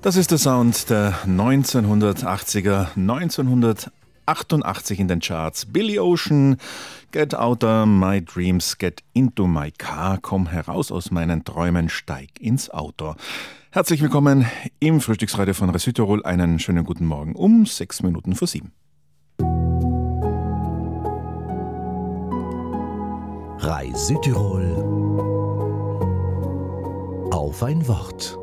Das ist der Sound der 1980er, 1988 in den Charts. Billy Ocean, Get Out of My Dreams, Get Into My Car, komm heraus aus meinen Träumen, steig ins Auto. Herzlich willkommen im Frühstücksradio von Radio Südtirol. Einen schönen guten Morgen um 6 Minuten vor 7. Radio Südtirol auf ein Wort.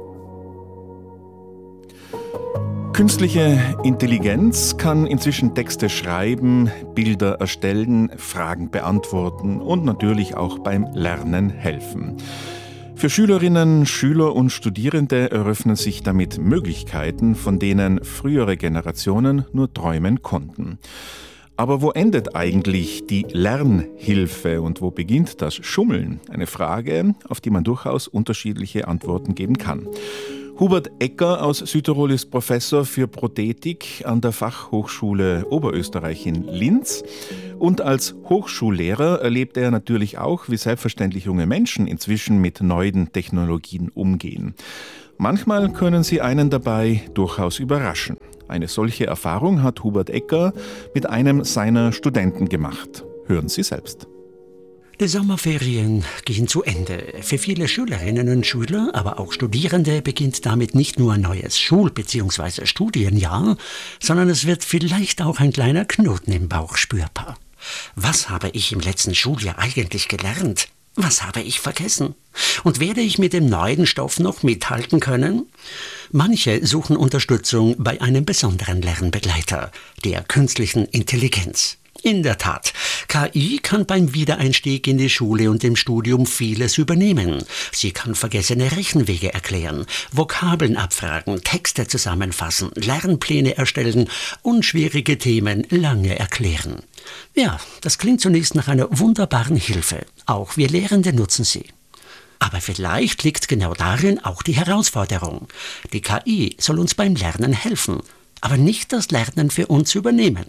Künstliche Intelligenz kann inzwischen Texte schreiben, Bilder erstellen, Fragen beantworten und natürlich auch beim Lernen helfen. Für Schülerinnen, Schüler und Studierende eröffnen sich damit Möglichkeiten, von denen frühere Generationen nur träumen konnten. Aber wo endet eigentlich die Lernhilfe und wo beginnt das Schummeln? Eine Frage, auf die man durchaus unterschiedliche Antworten geben kann. Hubert Ecker aus Südtirol ist Professor für Prothetik an der Fachhochschule Oberösterreich in Linz. Und als Hochschullehrer erlebt er natürlich auch, wie selbstverständlich junge Menschen inzwischen mit neuen Technologien umgehen. Manchmal können sie einen dabei durchaus überraschen. Eine solche Erfahrung hat Hubert Ecker mit einem seiner Studenten gemacht. Hören Sie selbst. Die Sommerferien gehen zu Ende. Für viele Schülerinnen und Schüler, aber auch Studierende beginnt damit nicht nur ein neues Schul- bzw. Studienjahr, sondern es wird vielleicht auch ein kleiner Knoten im Bauch spürbar. Was habe ich im letzten Schuljahr eigentlich gelernt? Was habe ich vergessen? Und werde ich mit dem neuen Stoff noch mithalten können? Manche suchen Unterstützung bei einem besonderen Lernbegleiter, der künstlichen Intelligenz. In der Tat, KI kann beim Wiedereinstieg in die Schule und im Studium vieles übernehmen. Sie kann vergessene Rechenwege erklären, Vokabeln abfragen, Texte zusammenfassen, Lernpläne erstellen und schwierige Themen lange erklären. Ja, das klingt zunächst nach einer wunderbaren Hilfe. Auch wir Lehrende nutzen sie. Aber vielleicht liegt genau darin auch die Herausforderung. Die KI soll uns beim Lernen helfen, aber nicht das Lernen für uns übernehmen.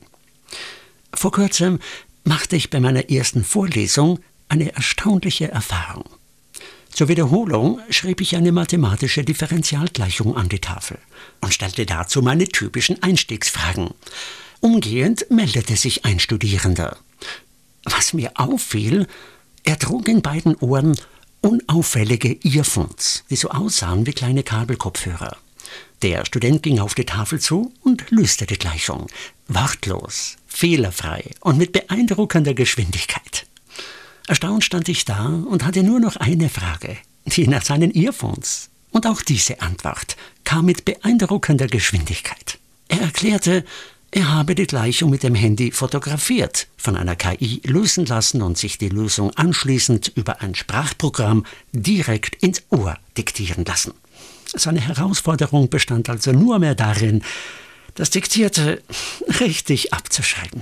Vor kurzem machte ich bei meiner ersten Vorlesung eine erstaunliche Erfahrung. Zur Wiederholung schrieb ich eine mathematische Differentialgleichung an die Tafel und stellte dazu meine typischen Einstiegsfragen. Umgehend meldete sich ein Studierender. Was mir auffiel, er trug in beiden Ohren unauffällige Earphones, die so aussahen wie kleine Kabelkopfhörer. Der Student ging auf die Tafel zu und löste die Gleichung. Wortlos, fehlerfrei und mit beeindruckender Geschwindigkeit. Erstaunt stand ich da und hatte nur noch eine Frage, die nach seinen Earphones. Und auch diese Antwort kam mit beeindruckender Geschwindigkeit. Er erklärte, er habe die Gleichung mit dem Handy fotografiert, von einer KI lösen lassen und sich die Lösung anschließend über ein Sprachprogramm direkt ins Ohr diktieren lassen. Seine Herausforderung bestand also nur mehr darin, das Diktierte richtig abzuschreiben.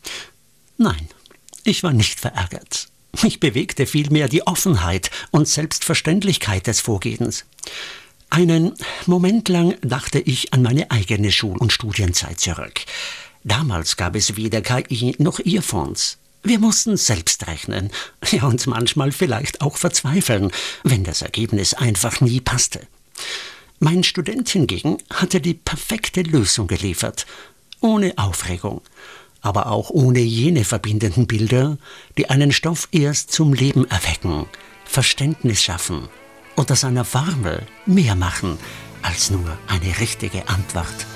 Nein, ich war nicht verärgert. Mich bewegte vielmehr die Offenheit und Selbstverständlichkeit des Vorgehens. Einen Moment lang dachte ich an meine eigene Schul- und Studienzeit zurück. Damals gab es weder KI noch Earphones. Wir mussten selbst rechnen, ja, und manchmal vielleicht auch verzweifeln, wenn das Ergebnis einfach nie passte. Mein Student hingegen hatte die perfekte Lösung geliefert, ohne Aufregung, aber auch ohne jene verbindenden Bilder, die einen Stoff erst zum Leben erwecken, Verständnis schaffen und aus einer Formel mehr machen als nur eine richtige Antwort